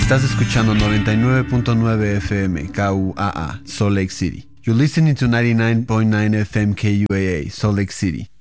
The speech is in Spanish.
Estás escuchando 99.9 FM KUAA, Salt Lake City. You're listening to 99.9 FM KUAA, Salt Lake City.